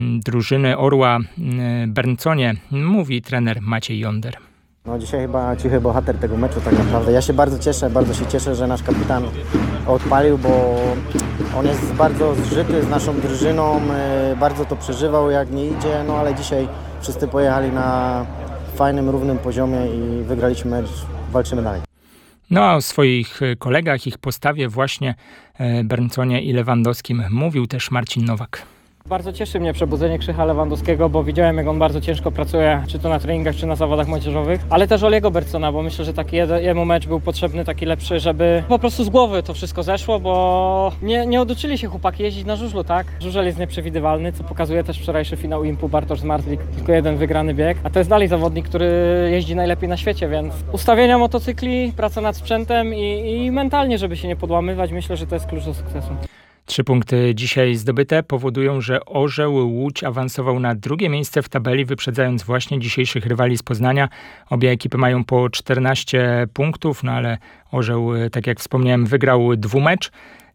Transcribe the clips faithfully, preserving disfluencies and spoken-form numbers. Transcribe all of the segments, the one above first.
drużyny Orła Bernconie, mówi trener Maciej Jonder. No dzisiaj chyba cichy bohater tego meczu tak naprawdę. Ja się bardzo cieszę, bardzo się cieszę, że nasz kapitan odpalił, bo on jest bardzo zżyty z naszą drużyną, bardzo to przeżywał jak nie idzie, no ale dzisiaj wszyscy pojechali na fajnym, równym poziomie i wygraliśmy mecz, walczymy dalej. No a o swoich kolegach, ich postawie właśnie Bernconie i Lewandowskim mówił też Marcin Nowak. Bardzo cieszy mnie przebudzenie Krzycha Lewandowskiego, bo widziałem, jak on bardzo ciężko pracuje, czy to na treningach, czy na zawodach młodzieżowych, ale też Oliego Bergsona, bo myślę, że taki jemu mecz był potrzebny, taki lepszy, żeby po prostu z głowy to wszystko zeszło, bo nie, nie oduczyli się chłopaki jeździć na żużlu, tak? Żużel jest nieprzewidywalny, co pokazuje też wczorajszy finał Impu Bartosz Zmarzlik, tylko jeden wygrany bieg, a to jest dalej zawodnik, który jeździ najlepiej na świecie, więc ustawienia motocykli, praca nad sprzętem i, i mentalnie, żeby się nie podłamywać, myślę, że to jest klucz do sukcesu. Trzy punkty dzisiaj zdobyte powodują, że Orzeł Łódź awansował na drugie miejsce w tabeli, wyprzedzając właśnie dzisiejszych rywali z Poznania. Obie ekipy mają po czternaście punktów, no ale Orzeł, tak jak wspomniałem, wygrał dwumecz.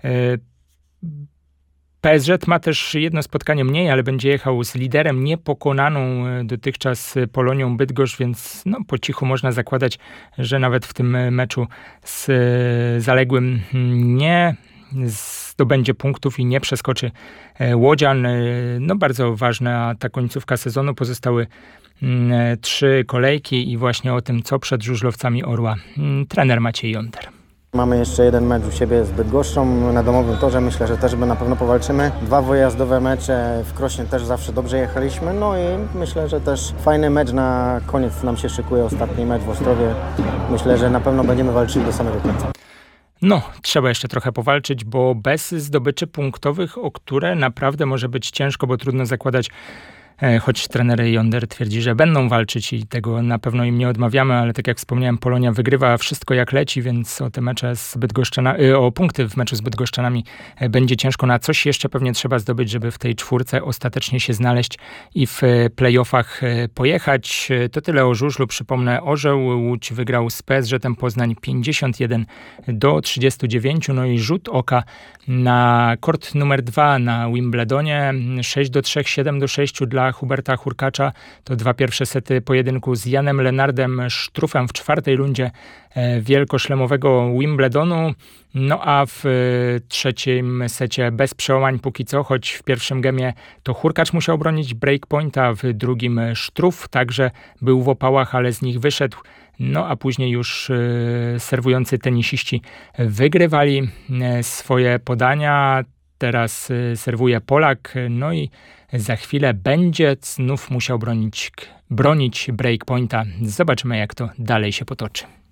P S Z ma też jedno spotkanie mniej, ale będzie jechał z liderem niepokonaną dotychczas Polonią Bydgoszcz, więc no, po cichu można zakładać, że nawet w tym meczu z zaległym nie zdobędzie punktów i nie przeskoczy Łodzian. No bardzo ważna ta końcówka sezonu. Pozostały trzy kolejki i właśnie o tym, co przed żużlowcami Orła, trener Maciej Jonder. Mamy jeszcze jeden mecz u siebie z Bydgoszczą na domowym torze. Myślę, że też by na pewno powalczymy. Dwa wyjazdowe mecze w Krośnie też zawsze dobrze jechaliśmy. No i myślę, że też fajny mecz na koniec nam się szykuje. Ostatni mecz w Ostrowie. Myślę, że na pewno będziemy walczyli do samego końca. No, trzeba jeszcze trochę powalczyć, bo bez zdobyczy punktowych, o które naprawdę może być ciężko, bo trudno zakładać, choć trener Jonder twierdzi, że będą walczyć i tego na pewno im nie odmawiamy, ale tak jak wspomniałem, Polonia wygrywa wszystko jak leci, więc o te mecze z Bydgoszczanami, o punkty w meczu z Bydgoszczanami będzie ciężko. Na coś jeszcze pewnie trzeba zdobyć, żeby w tej czwórce ostatecznie się znaleźć i w play-offach pojechać. To tyle o żużlu. Przypomnę, Orzeł Łódź wygrał z P S Z Poznań pięćdziesiąt jeden do trzydziestu dziewięciu. No i rzut oka na kort numer dwa na Wimbledonie. sześć do trzech, siedem do sześciu dla Huberta Hurkacza. To dwa pierwsze sety pojedynku z Janem Lenardem Sztrufem w czwartej rundzie wielkoszlemowego Wimbledonu. No a w trzecim secie bez przełamań póki co, choć w pierwszym gemie to Hurkacz musiał bronić breakpointa, w drugim Sztruf także był w opałach, ale z nich wyszedł. No a później już serwujący tenisiści wygrywali swoje podania. Teraz serwuje Polak, no i za chwilę będzie znów musiał bronić, bronić breakpointa. Zobaczymy, jak to dalej się potoczy.